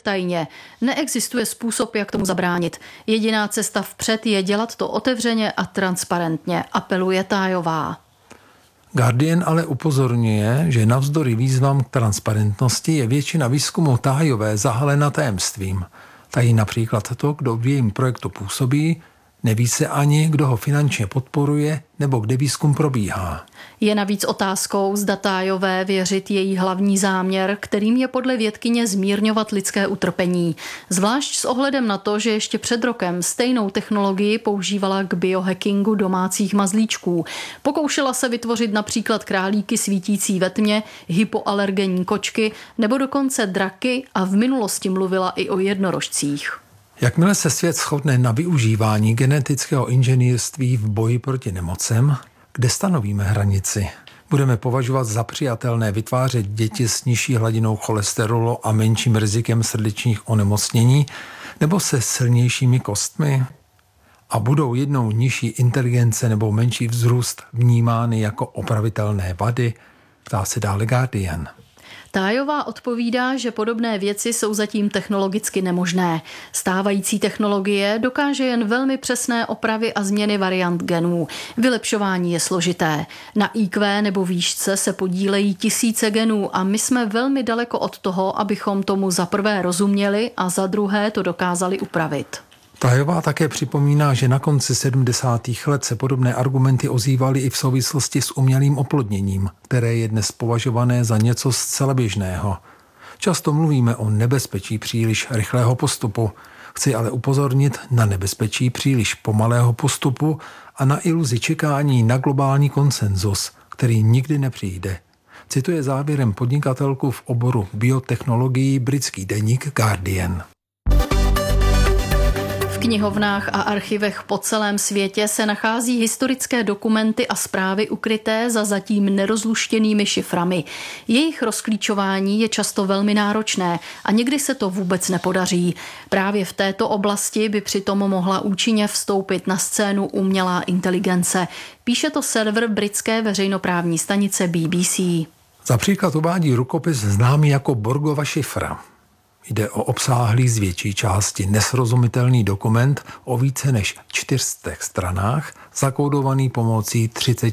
provádět tajně. Neexistuje způsob, jak tomu zabránit. Jediná cesta vpřed je dělat to otevřeně a transparentně, apeluje Tájová. Guardian ale upozorňuje, že navzdory výzvám k transparentnosti je většina výzkumu Tájové zahalena tajemstvím. Tají například to, kdo v jejím projektu působí, neví se ani, kdo ho finančně podporuje nebo kde výzkum probíhá. Je navíc otázkou, zda Tájové věřit její hlavní záměr, kterým je podle vědkyně zmírňovat lidské utrpení. Zvlášť s ohledem na to, že ještě před rokem stejnou technologii používala k biohackingu domácích mazlíčků. Pokoušela se vytvořit například králíky svítící ve tmě, hypoalergenní kočky nebo dokonce draky a v minulosti mluvila i o jednorožcích. Jakmile se svět shodne na využívání genetického inženýrství v boji proti nemocem, kde stanovíme hranici? Budeme považovat za přijatelné vytvářet děti s nižší hladinou cholesterolu a menším rizikem srdečních onemocnění nebo se silnějšími kostmi? A budou jednou nižší inteligence nebo menší vzrůst vnímány jako opravitelné vady? Ptá se dále Guardian. Tájová odpovídá, že podobné věci jsou zatím technologicky nemožné. Stávající technologie dokáže jen velmi přesné opravy a změny variant genů. Vylepšování je složité. Na IQ nebo výšce se podílejí tisíce genů a my jsme velmi daleko od toho, abychom tomu za prvé rozuměli a za druhé to dokázali upravit. Tájová také připomíná, že na konci 70. let se podobné argumenty ozývaly i v souvislosti s umělým oplodněním, které je dnes považované za něco zcela běžného. Často mluvíme o nebezpečí příliš rychlého postupu. Chci ale upozornit na nebezpečí příliš pomalého postupu a na iluzi čekání na globální konsenzus, který nikdy nepřijde. Cituje závěrem podnikatelku v oboru biotechnologií britský deník Guardian. V knihovnách a archivech po celém světě se nachází historické dokumenty a zprávy ukryté za zatím nerozluštěnými šiframi. Jejich rozklíčování je často velmi náročné a někdy se to vůbec nepodaří. Právě v této oblasti by přitom mohla účinně vstoupit na scénu umělá inteligence. Píše to server britské veřejnoprávní stanice BBC. Za příklad uvádí rukopis známý jako Borgova šifra. Jde o obsáhlý z větší části nesrozumitelný dokument o více než 400 stranách, zakódovaný pomocí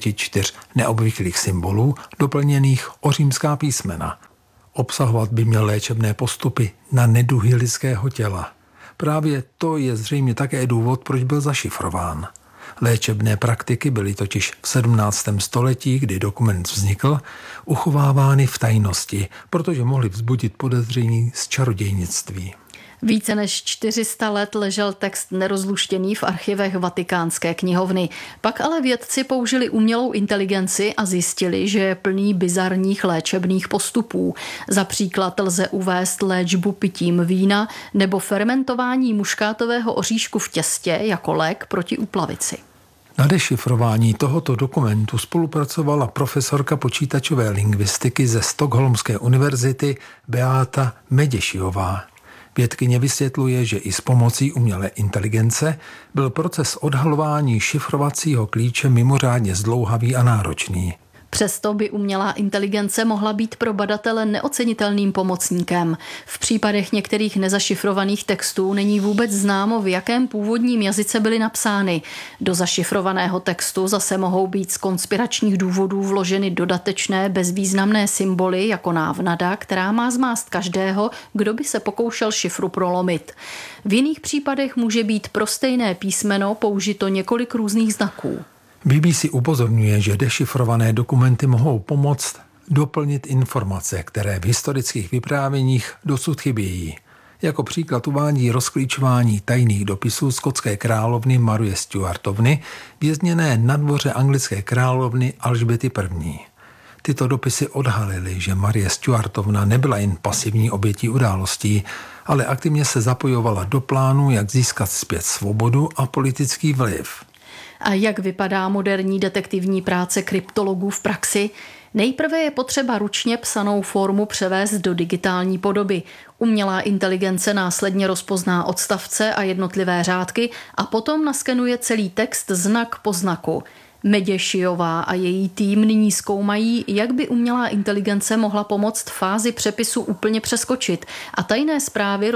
34 neobvyklých symbolů, doplněných o římská písmena. Obsahovat by měl léčebné postupy na neduhy lidského těla. Právě to je zřejmě také důvod, proč byl zašifrován. Léčebné praktiky byly totiž v 17. století, kdy dokument vznikl, uchovávány v tajnosti, protože mohly vzbudit podezření z čarodějnictví. Více než 400 let ležel text nerozluštěný v archivech Vatikánské knihovny. Pak ale vědci použili umělou inteligenci a zjistili, že je plný bizarních léčebných postupů. Za příklad lze uvést léčbu pitím vína nebo fermentování muškátového oříšku v těstě jako lék proti úplavici. Na dešifrování tohoto dokumentu spolupracovala profesorka počítačové lingvistiky ze Stockholmské univerzity Beata Meděšiová. Vědkyně vysvětluje, že i s pomocí umělé inteligence byl proces odhalování šifrovacího klíče mimořádně zdlouhavý a náročný. Přesto by umělá inteligence mohla být pro badatele neocenitelným pomocníkem. V případech některých nezašifrovaných textů není vůbec známo, v jakém původním jazyce byly napsány. Do zašifrovaného textu zase mohou být z konspiračních důvodů vloženy dodatečné bezvýznamné symboly jako návnada, která má zmást každého, kdo by se pokoušel šifru prolomit. V jiných případech může být pro stejné písmeno použito několik různých znaků. BBC upozorňuje, že dešifrované dokumenty mohou pomoct doplnit informace, které v historických vyprávěních dosud chybějí. Jako příklad uvádí rozklíčování tajných dopisů skotské královny Marie Stuartovny, vězněné na dvoře anglické královny Alžběty I. Tyto dopisy odhalily, že Marie Stuartovna nebyla jen pasivní obětí událostí, ale aktivně se zapojovala do plánu, jak získat zpět svobodu a politický vliv. A jak vypadá moderní detektivní práce kryptologů v praxi? Nejprve je potřeba ručně psanou formu převést do digitální podoby. Umělá inteligence následně rozpozná odstavce a jednotlivé řádky a potom naskenuje celý text znak po znaku. Meděšiová a její tým nyní zkoumají, jak by umělá inteligence mohla pomoct fázi přepisu úplně přeskočit a tajné zprávy